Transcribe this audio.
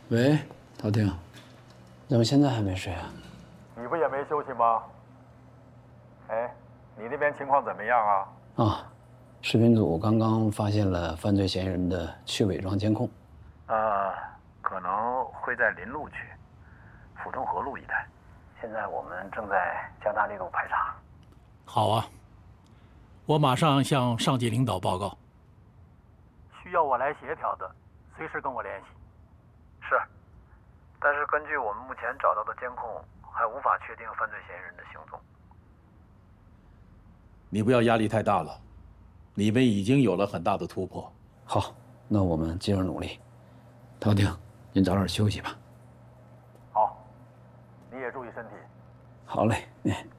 喂，陶婷，怎么现在还没睡啊？ 你不也没休息吗？哎，你那边情况怎么样啊？ 啊，视频组刚刚发现了犯罪嫌疑人的去伪装监控。 可能会在林路区、府东河路一带。现在我们正在加大力度排查。 好啊，我马上向上级领导报告。 需要我来协调的，随时跟我联系。是，但是根据我们目前找到的监控，还无法确定犯罪嫌疑人的行踪。 你不要压力太大了，你们已经有了很大的突破。 好，那我们接着努力。陶婷，您早点休息吧。 好，你也注意身体。 好嘞，